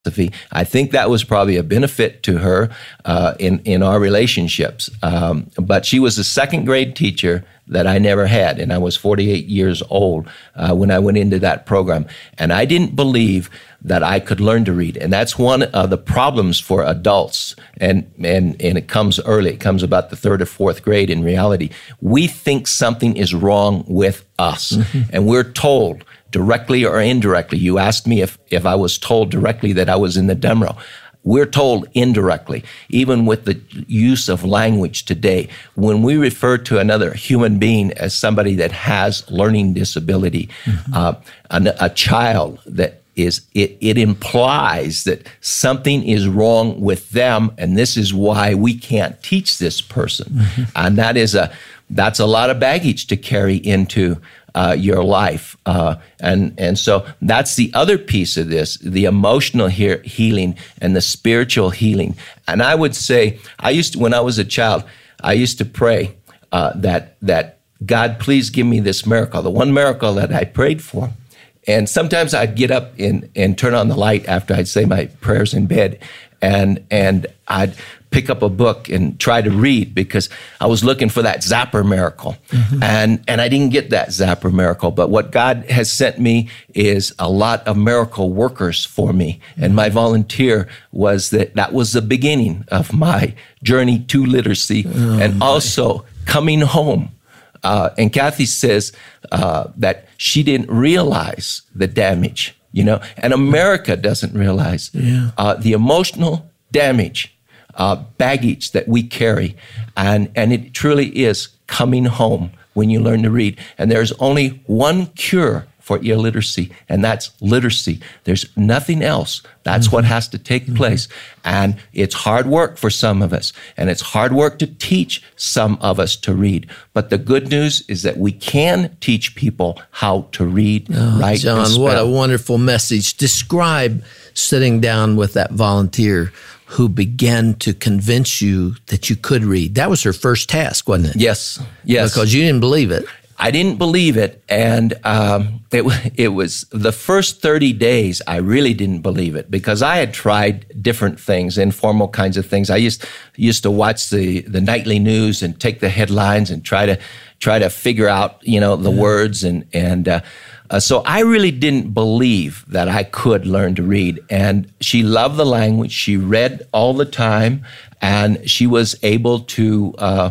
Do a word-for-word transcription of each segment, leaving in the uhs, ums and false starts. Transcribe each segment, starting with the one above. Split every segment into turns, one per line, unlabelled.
I think that was probably a benefit to her uh, in, in our relationships. Um, but she was a second grade teacher that I never had, and I was forty-eight years old uh, when I went into that program. And I didn't believe that I could learn to read. And that's one of the problems for adults. And, and, and it comes early. It comes about the third or fourth grade in reality. We think something is wrong with us. Mm-hmm. And we're told, directly or indirectly. You asked me if, if I was told directly that I was in the dumb row. We're told indirectly, even with the use of language today. When we refer to another human being as somebody that has learning disability, mm-hmm. uh, a, a child that is, it, it implies that something is wrong with them, and this is why we can't teach this person. Mm-hmm. And that is a, that's a lot of baggage to carry into Uh, your life. Uh, and, and so that's the other piece of this, the emotional he- healing and the spiritual healing. And I would say, I used to, when I was a child, I used to pray uh, that, that God, please give me this miracle, the one miracle that I prayed for. And sometimes I'd get up and, and turn on the light after I'd say my prayers in bed. And, and I'd pick up a book and try to read because I was looking for that zapper miracle. Mm-hmm. And, and I didn't get that zapper miracle. But what God has sent me is a lot of miracle workers for me. Mm-hmm. And my volunteer was that, that was the beginning of my journey to literacy oh, and my. also coming home. Uh, and Kathy says uh, that she didn't realize the damage, you know, and America doesn't realize yeah. uh, the emotional damage Uh, baggage that we carry. And, and it truly is coming home when you learn to read. And there's only one cure for illiteracy, and that's literacy. There's nothing else. That's mm-hmm. what has to take mm-hmm. place. And it's hard work for some of us, and it's hard work to teach some of us to read. But the good news is that we can teach people how to read,
oh,
write,
John,
and spell.
What a wonderful message. Describe sitting down with that volunteer who began to convince you that you could read. That was her first task, wasn't it?
Yes, yes.
Because you didn't believe it.
I didn't believe it, and um, it, it was the first thirty days I really didn't believe it because I had tried different things, informal kinds of things. I used used to watch the, the nightly news and take the headlines and try to try to figure out, you know, the yeah. words and and uh, uh, so I really didn't believe that I could learn to read. And she loved the language. She read all the time, and she was able to. Uh,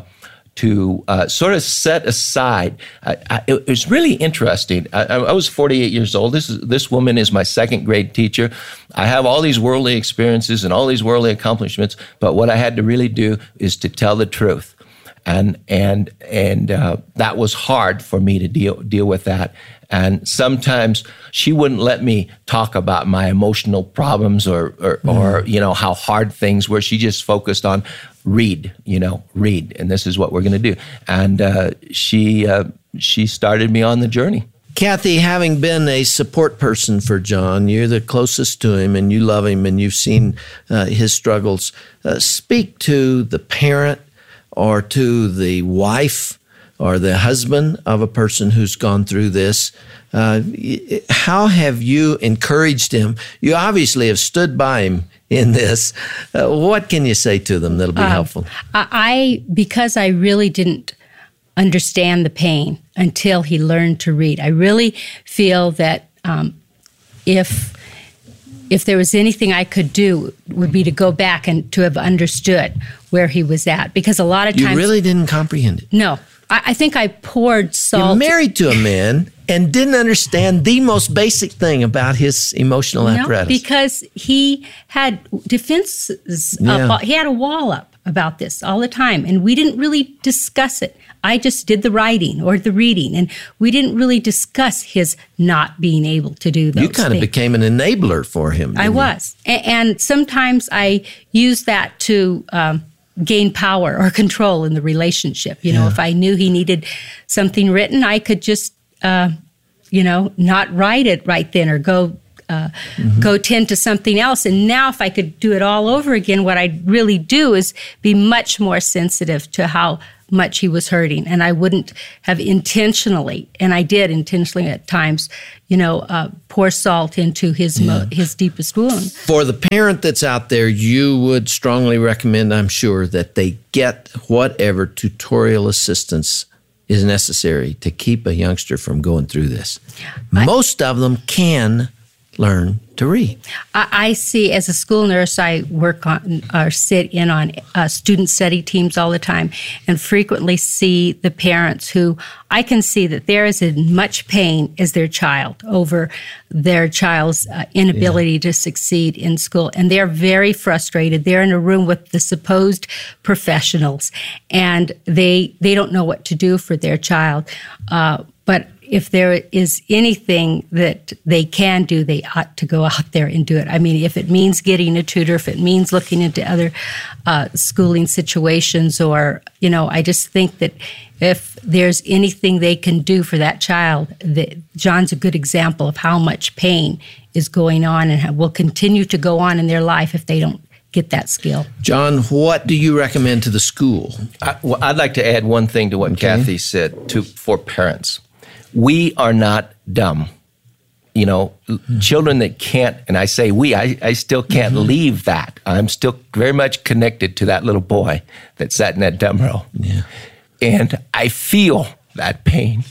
to uh, sort of set aside. I, I, it was really interesting. I, I was forty-eight years old. This is, this woman is my second grade teacher. I have all these worldly experiences and all these worldly accomplishments, but what I had to really do is to tell the truth. And and and uh, that was hard for me to deal deal with that. And sometimes she wouldn't let me talk about my emotional problems or or, mm. or you know how hard things were. She just focused on read, you know, read, and this is what we're going to do. And uh, she uh, she started me on the journey.
Kathy, having been a support person for John, you're the closest to him, and you love him, and you've seen uh, his struggles. Uh, speak to the parent or to the wife or the husband of a person who's gone through this. Uh, how have you encouraged him? You obviously have stood by him in this. Uh, what can you say to them that'll be uh, helpful?
I, because I really didn't understand the pain until he learned to read. I really feel that um, if if there was anything I could do, it would be to go back and to have understood where he was at. Because a lot of times...
You really didn't comprehend it?
No. I, I think I poured salt...
You're married to a man and didn't understand the most basic thing about his emotional
no,
apparatus.
Because he had defenses
yeah.
up. He had a wall up about this all the time, and we didn't really discuss it. I just did the writing or the reading, and we didn't really discuss his not being able to do those
You kind
things.
of became an enabler for him.
I was. And, and sometimes I use that to um, gain power or control in the relationship. You know,
yeah.
if I knew he needed something written, I could just, uh, you know, not write it right then or go Uh, mm-hmm. go tend to something else. And now if I could do it all over again, what I'd really do is be much more sensitive to how much he was hurting, and I wouldn't have intentionally, and I did intentionally at times, you know, uh, pour salt into his
Yeah.
mo- his deepest wound.
For the parent that's out there, you would strongly recommend, I'm sure, that they get whatever tutorial assistance is necessary to keep a youngster from going through this.
I-
Most of them can learn to read.
I, I see, as a school nurse, I work on or sit in on uh, student study teams all the time, and frequently see the parents who I can see that they're as in much pain as their child over their child's uh, inability yeah. to succeed in school, and they're very frustrated. They're in a room with the supposed professionals, and they they don't know what to do for their child. Uh, but if there is anything that they can do, they ought to go out there and do it. I mean, if it means getting a tutor, if it means looking into other uh, schooling situations, or, you know, I just think that if there's anything they can do for that child, that John's a good example of how much pain is going on and will continue to go on in their life if they don't get that skill.
John, what do you recommend to the school?
I, well, I'd like to add one thing to what okay. Kathy said to for parents. We are not dumb. You know, mm-hmm. children that can't, and I say we, I, I still can't mm-hmm. leave that. I'm still very much connected to that little boy that sat in that dumb row.
Yeah.
And I feel that pain.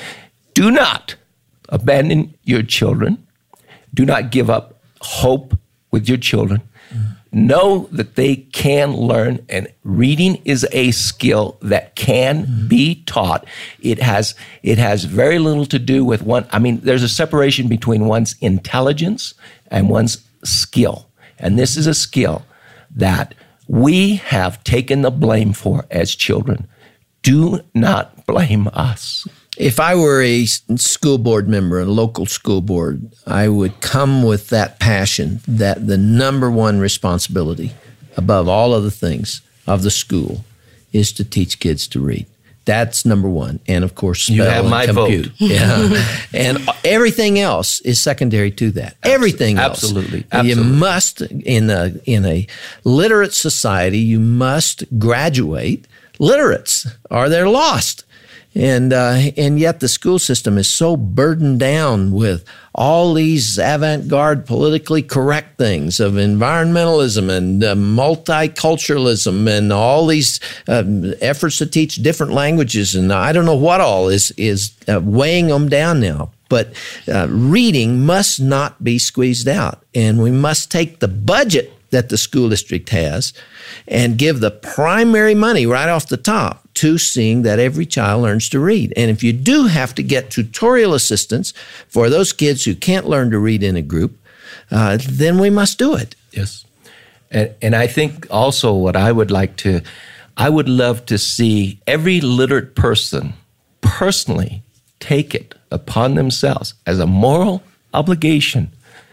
Do not abandon your children. Do not give up hope with your children. Mm-hmm. Know that they can learn, and reading is a skill that can mm-hmm. be taught. It has it has very little to do with one. I mean, there's a separation between one's intelligence and one's skill. And this is a skill that we have taken the blame for as children. Do not blame us.
If I were a school board member, a local school board, I would come with that passion that the number one responsibility above all other things of the school is to teach kids to read. That's number one. And of course, spell
you have my
and compute.
vote.
Yeah. And everything else is secondary to that. Everything else.
Absolutely. Absolutely.
You must, in a, in a literate society, you must graduate literates or they're lost. And uh, and yet the school system is so burdened down with all these avant-garde, politically correct things of environmentalism and uh, multiculturalism and all these uh, efforts to teach different languages, and I don't know what all is is uh, weighing them down now. But uh, reading must not be squeezed out, and we must take the budget that the school district has and give the primary money right off the top to seeing that every child learns to read. And if you do have to get tutorial assistance for those kids who can't learn to read in a group, uh, then we must do it.
Yes. And, and I think also what I would like to, I would love to see every literate person personally take it upon themselves as a moral obligation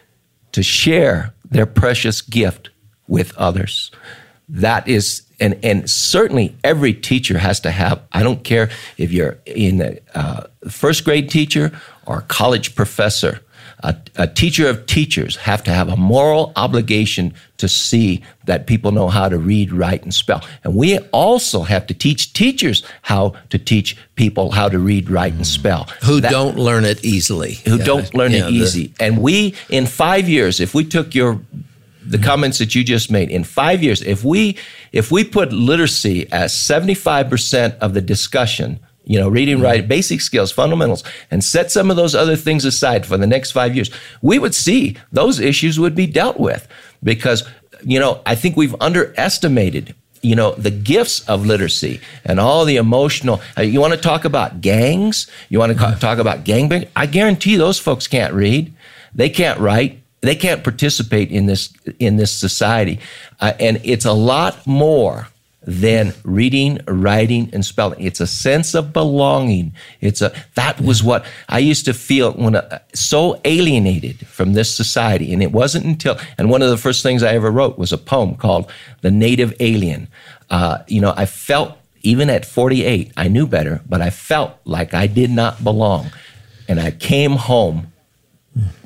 to share their precious gift with others. That is, and, and certainly every teacher has to have, I don't care if you're in a uh, first grade teacher or a college professor, a, a teacher of teachers have to have a moral obligation to see that people know how to read, write, and spell. And we also have to teach teachers how to teach people how to read, write, and spell.
Who
that,
don't learn it easily.
Who
yeah,
don't learn
yeah,
it easy. The, and we, in five years, if we took your the comments that you just made, in five years, if we if we put literacy as seventy-five percent of the discussion, you know, reading, mm-hmm. writing, basic skills, fundamentals, and set some of those other things aside for the next five years, we would see those issues would be dealt with. Because, you know, I think we've underestimated, you know, the gifts of literacy and all the emotional. Uh, you want to talk about gangs? You want to mm-hmm. talk about gangbang? I guarantee those folks can't read. They can't write. They can't participate in this in this society. Uh, and it's a lot more than reading, writing, and spelling. It's a sense of belonging. It's a that was what I used to feel when uh, so alienated from this society. And it wasn't until, and one of the first things I ever wrote was a poem called The Native Alien. Uh, you know, I felt, even at forty-eight, I knew better, but I felt like I did not belong. And I came home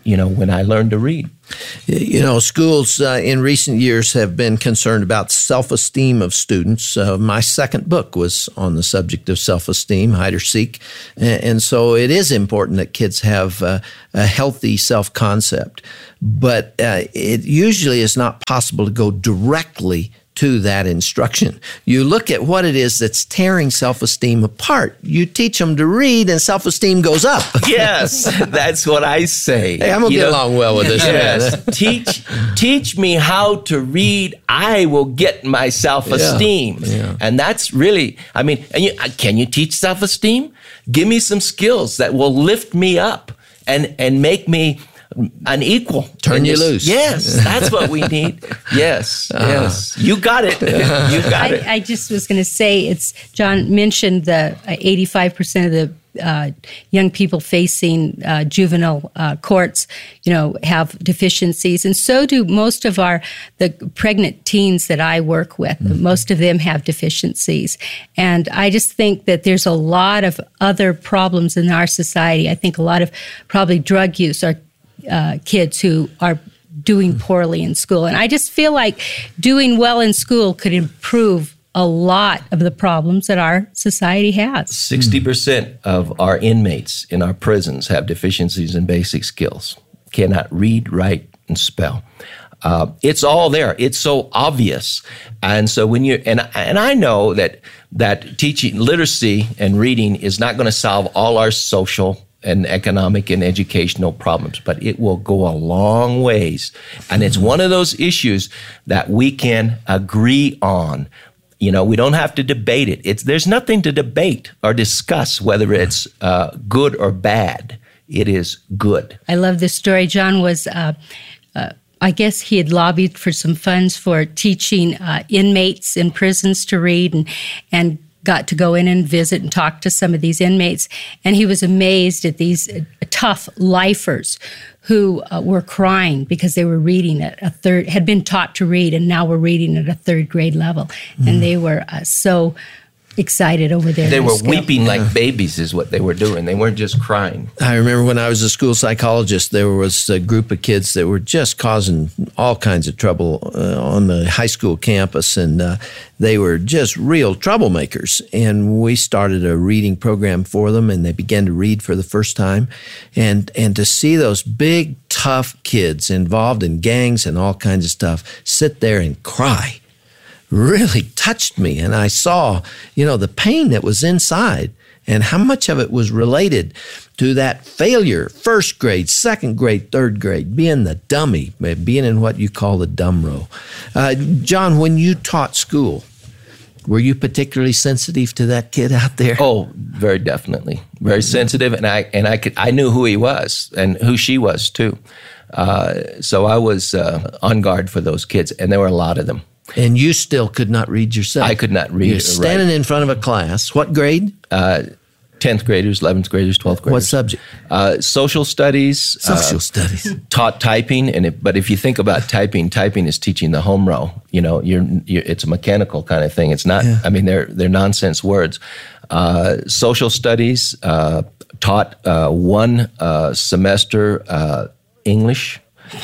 you know, when I learned to read.
You know, schools uh, in recent years have been concerned about self-esteem of students. Uh, my second book was on the subject of self-esteem, hide or seek. And, and so it is important that kids have uh, a healthy self-concept. But uh, it usually is not possible to go directly to that instruction. You look at what it is that's tearing self-esteem apart. You teach them to read and self-esteem goes up.
Yes, that's what I say.
Hey, I'm going to get know? along well with this.
Yes, teach teach me how to read. I will get my self-esteem.
Yeah, yeah.
And that's really, I mean, and you, can you teach self-esteem? Give me some skills that will lift me up and, and make me unequal.
Turn you loose.
Yes, that's what we need. Yes, uh, yes. You got it. You got
I,
it.
I just was going to say, it's John mentioned the uh, eighty-five percent of the uh, young people facing uh, juvenile uh, courts, you know, have deficiencies, and so do most of our the pregnant teens that I work with. Mm-hmm. Most of them have deficiencies, and I just think that there's a lot of other problems in our society. I think a lot of probably drug use are Uh, kids who are doing poorly in school. And I just feel like doing well in school could improve a lot of the problems that our society has.
sixty percent of our inmates in our prisons have deficiencies in basic skills, cannot read, write, and spell. Uh, it's all there. It's so obvious. And so when you, and, and I know that, that teaching literacy and reading is not going to solve all our social and economic and educational problems, but it will go a long ways. And it's one of those issues that we can agree on. You know, we don't have to debate it. It's, there's nothing to debate or discuss whether it's uh, good or bad. It is good.
I love this story. John was, uh, uh, I guess he had lobbied for some funds for teaching uh, inmates in prisons to read, and, and got to go in and visit and talk to some of these inmates. And he was amazed at these tough lifers who uh, were crying because they were reading at a third, had been taught to read, and now were reading at a third grade level. Mm. And they were uh, so excited over there.
They were
school.
weeping like babies is what they were doing. They weren't just crying.
I remember when I was a school psychologist, there was a group of kids that were just causing all kinds of trouble uh, on the high school campus, and uh, they were just real troublemakers. And we started a reading program for them, and they began to read for the first time. And, and to see those big, tough kids involved in gangs and all kinds of stuff sit there and cry really touched me. And I saw, you know, the pain that was inside and how much of it was related to that failure, first grade, second grade, third grade, being the dummy, being in what you call the dumb row. Uh, John, when you taught school, were you particularly sensitive to that kid out there?
Oh, very definitely. Very sensitive. And I and I could I knew who he was and who she was too. Uh, so I was uh, on guard for those kids, and there were a lot of them.
And you still could not read yourself.
I could not read.
You're standing right in front of a class. What grade?
Uh, tenth graders, eleventh graders, twelfth graders.
What subject?
Uh, social studies.
Social
uh,
studies.
Taught typing, and it, but if you think about typing, typing is teaching the home row. You know, you're, you're it's a mechanical kind of thing. It's not. Yeah. I mean, they're they're nonsense words. Uh, social studies uh, taught uh, one uh, semester uh, English.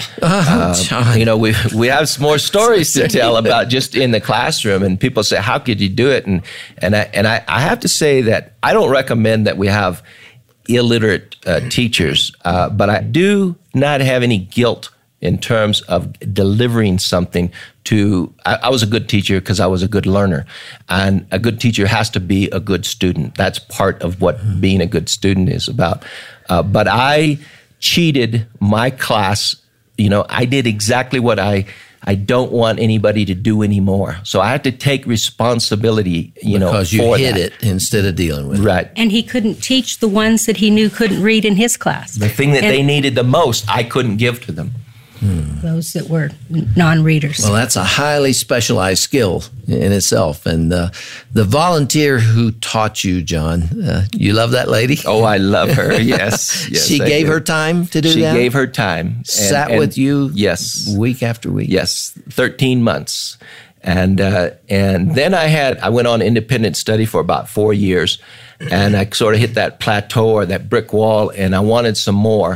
Oh,
uh, you know, we we have some more stories to tell about just in the classroom, and people say, "How could you do it?" And and I and I, I have to say that I don't recommend that we have illiterate uh, teachers, uh, but I do not have any guilt in terms of delivering something to. I, I was a good teacher because I was a good learner, and a good teacher has to be a good student. That's part of what mm-hmm. being a good student is about. Uh, but I cheated my class. You know, I did exactly what I I don't want anybody to do anymore. So I have to take responsibility, you know,
because you
for
hid
that.
it instead of dealing with
right.
it.
And he couldn't teach the ones that he knew couldn't read in his class.
The thing that
and
they needed the most, I couldn't give to them.
Hmm.
Those that were non-readers.
Well, that's a highly specialized skill in itself. And uh, the volunteer who taught you, John, uh, you love that lady?
Oh, I love her. Yes. yes
she
I
gave
do.
her time to do
she
that?
She gave her time. And,
Sat
and,
with you
yes.
week after week?
Yes, thirteen months. And uh, and then I had, I went on independent study for about four years, and I sort of hit that plateau or that brick wall, and I wanted some more.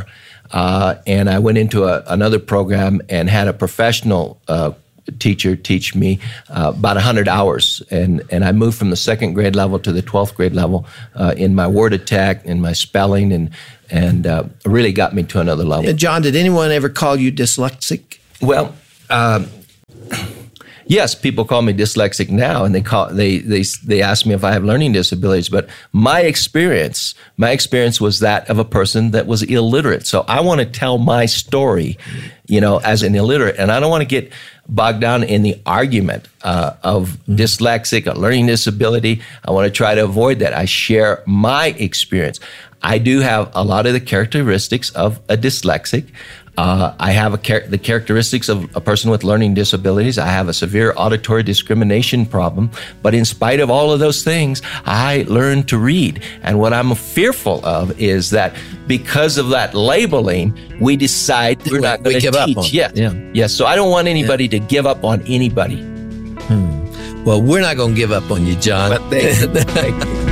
uh, and I went into a, another program and had a professional uh, teacher teach me uh, about one hundred hours. And, and I moved from the second grade level to the twelfth grade level uh, in my word attack and my spelling, and, and uh, really got me to another level.
John, did anyone ever call you dyslexic?
Well, um, yes, people call me dyslexic now, and they call they they they ask me if I have learning disabilities. But my experience, my experience was that of a person that was illiterate. So I want to tell my story, you know, as an illiterate, and I don't want to get bogged down in the argument uh, of mm-hmm. dyslexic, a learning disability. I want to try to avoid that. I share my experience. I do have a lot of the characteristics of a dyslexic. Uh, I have a char- the characteristics of a person with learning disabilities. I have a severe auditory discrimination problem. But in spite of all of those things, I learned to read. And what I'm fearful of is that because of that labeling, we decide we're not going to teach.
Up on,
yeah.
yeah.
Yeah. So I don't want anybody yeah. to give up on anybody.
Hmm. Well, we're not going to give up on you, John.
But thank you. Thank you.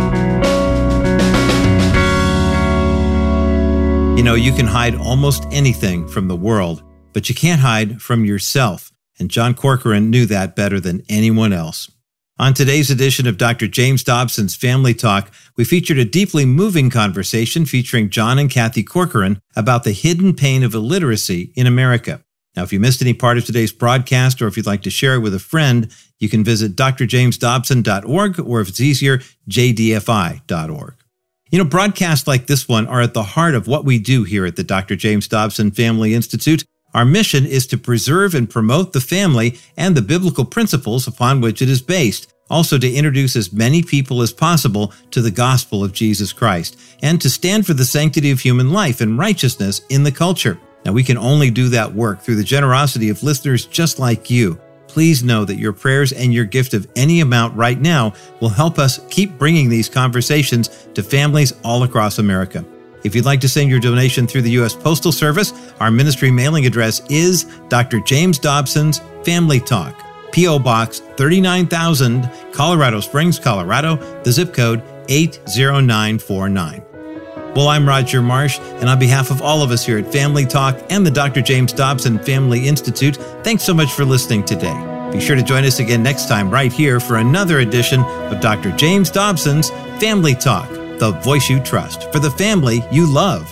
You know, you can hide almost anything from the world, but you can't hide from yourself. And John Corcoran knew that better than anyone else. On today's edition of Doctor James Dobson's Family Talk, we featured a deeply moving conversation featuring John and Kathy Corcoran about the hidden pain of illiteracy in America. Now, if you missed any part of today's broadcast, or if you'd like to share it with a friend, you can visit d r james dobson dot org, or if it's easier, j d f i dot org. You know, broadcasts like this one are at the heart of what we do here at the Doctor James Dobson Family Institute. Our mission is to preserve and promote the family and the biblical principles upon which it is based. Also to introduce as many people as possible to the gospel of Jesus Christ, and to stand for the sanctity of human life and righteousness in the culture. Now, we can only do that work through the generosity of listeners just like you. Please know that your prayers and your gift of any amount right now will help us keep bringing these conversations to families all across America. If you'd like to send your donation through the U S Postal Service, our ministry mailing address is Doctor James Dobson's Family Talk, P O Box thirty-nine thousand, Colorado Springs, Colorado, the zip code eight zero nine four nine. Well, I'm Roger Marsh, and on behalf of all of us here at Family Talk and the Doctor James Dobson Family Institute, thanks so much for listening today. Be sure to join us again next time right here for another edition of Doctor James Dobson's Family Talk, the voice you trust for the family you love.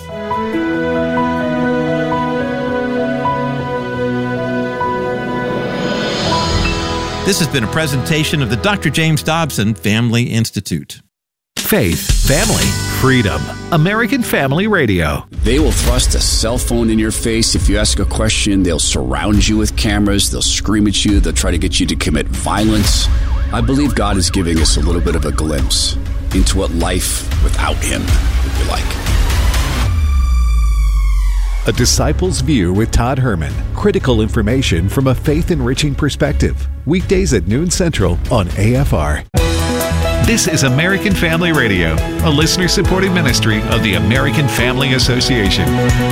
This has been a presentation of the Doctor James Dobson Family Institute.
Faith, family, freedom. American Family Radio.
They will thrust a cell phone in your face. If you ask a question, they'll surround you with cameras. They'll scream at you. They'll try to get you to commit violence. I believe God is giving us a little bit of a glimpse into what life without Him would be like.
A Disciple's View with Todd Herman. Critical information from a faith-enriching perspective. Weekdays at noon Central on A F R. This is American Family Radio, a listener-supported ministry of the American Family Association.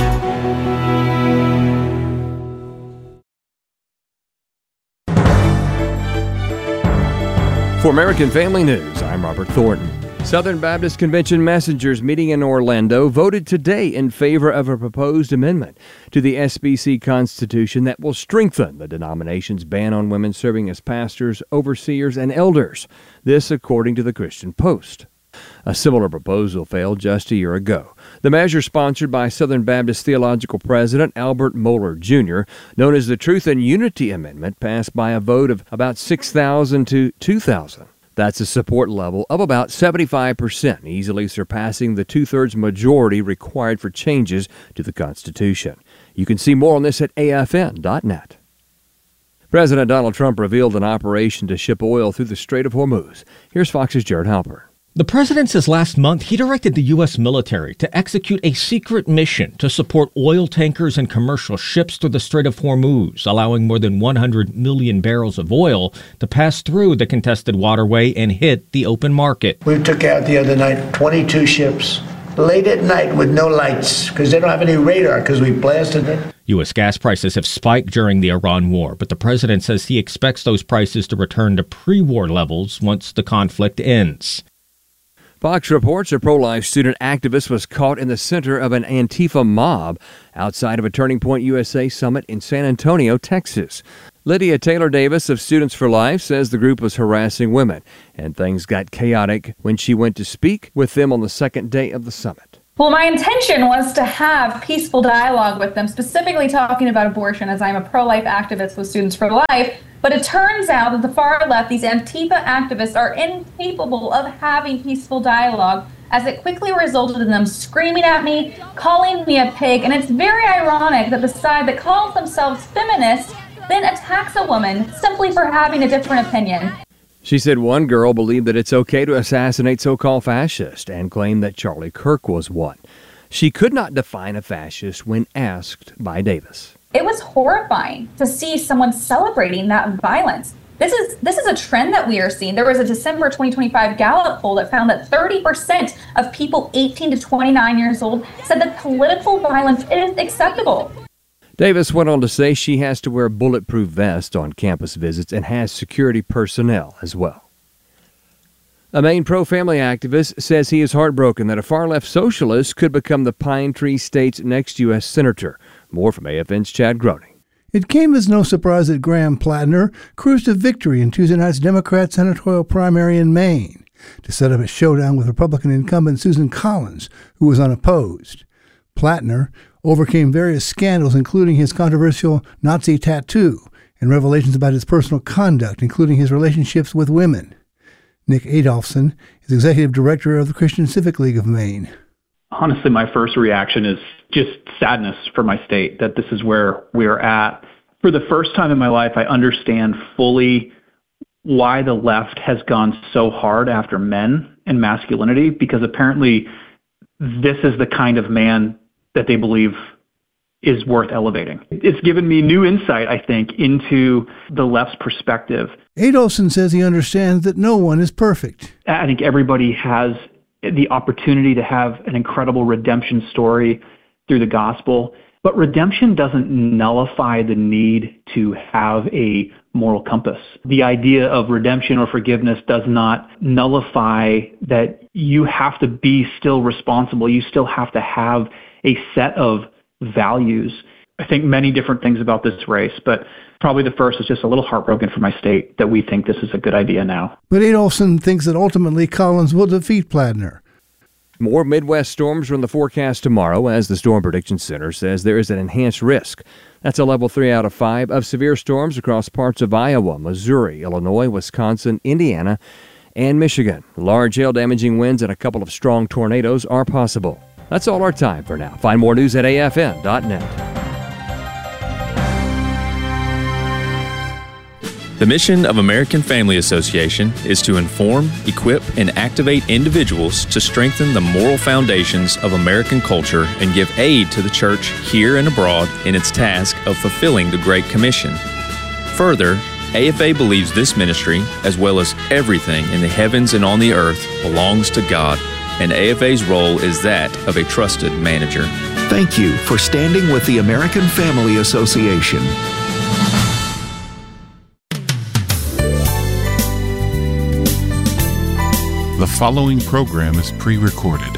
For American Family News, I'm Robert Thornton. Southern Baptist Convention messengers meeting in Orlando voted today in favor of a proposed amendment to the S B C Constitution that will strengthen the denomination's ban on women serving as pastors, overseers, and elders. This according to the Christian Post. A similar proposal failed just a year ago. The measure, sponsored by Southern Baptist Theological President Albert Mohler, Junior, known as the Truth and Unity Amendment, passed by a vote of about six thousand to two thousand. That's a support level of about seventy-five percent, easily surpassing the two-thirds majority required for changes to the Constitution. You can see more on this at A F N dot net. President Donald Trump revealed an operation to ship oil through the Strait of Hormuz. Here's Fox's Jared Halper.
The president says last month he directed the U S military to execute a secret mission to support oil tankers and commercial ships through the Strait of Hormuz, allowing more than one hundred million barrels of oil to pass through the contested waterway and hit the open market.
We took out the other night twenty-two ships, late at night with no lights, because they don't have any radar because we blasted it.
U S gas prices have spiked during the Iran war, but the president says he expects those prices to return to pre-war levels once the conflict ends.
Fox reports a pro-life student activist was caught in the center of an Antifa mob outside of a Turning Point U S A summit in San Antonio, Texas. Lydia Taylor Davis of Students for Life says the group was harassing women, and things got chaotic when she went to speak with them on the second day of the summit.
Well, my intention was to have peaceful dialogue with them, specifically talking about abortion, as I'm a pro-life activist with Students for Life. But it turns out that the far left, these Antifa activists, are incapable of having peaceful dialogue, as it quickly resulted in them screaming at me, calling me a pig. And it's very ironic that the side that calls themselves feminists then attacks a woman simply for having a different opinion.
She said one girl believed that it's okay to assassinate so-called fascists and claimed that Charlie Kirk was one. She could not define a fascist when asked by Davis.
It was horrifying to see someone celebrating that violence. This is this is a trend that we are seeing. There was a December twenty twenty-five Gallup poll that found that thirty percent of people eighteen to twenty-nine years old said that political violence is acceptable.
Davis went on to say she has to wear a bulletproof vest on campus visits and has security personnel as well. A Maine pro-family activist says he is heartbroken that a far-left socialist could become the Pine Tree State's next U S senator. More from A F N's Chad Groening.
It came as no surprise that Graham Plattner cruised to victory in Tuesday night's Democrat senatorial primary in Maine to set up a showdown with Republican incumbent Susan Collins, who was unopposed. Plattner overcame various scandals, including his controversial Nazi tattoo and revelations about his personal conduct, including his relationships with women. Nick Adolphson is executive director of the Christian Civic League of Maine.
Honestly, my first reaction is just sadness for my state, that this is where we are at. For the first time in my life, I understand fully why the left has gone so hard after men and masculinity, because apparently this is the kind of man that they believe is worth elevating. It's given me new insight, I think, into the left's perspective.
Adolphson says he understands that no one is perfect.
I think everybody has the opportunity to have an incredible redemption story through the gospel, but redemption doesn't nullify the need to have a moral compass. The idea of redemption or forgiveness does not nullify that you have to be still responsible. You still have to have a set of values. I think many different things about this race, but probably the first is just a little heartbroken for my state that we think this is a good idea now.
But Adolphson thinks that ultimately Collins will defeat Plattner.
More Midwest storms are in the forecast tomorrow, as the Storm Prediction Center says there is an enhanced risk. That's a level three out of five of severe storms across parts of Iowa, Missouri, Illinois, Wisconsin, Indiana, and Michigan. Large hail-damaging winds and a couple of strong tornadoes are possible. That's all our time for now. Find more news at A F N dot net.
The mission of American Family Association is to inform, equip, and activate individuals to strengthen the moral foundations of American culture and give aid to the church here and abroad in its task of fulfilling the Great Commission. Further, A F A believes this ministry, as well as everything in the heavens and on the earth, belongs to God, and A F A's role is that of a trusted manager.
Thank you for standing with the American Family Association.
The following program is pre-recorded.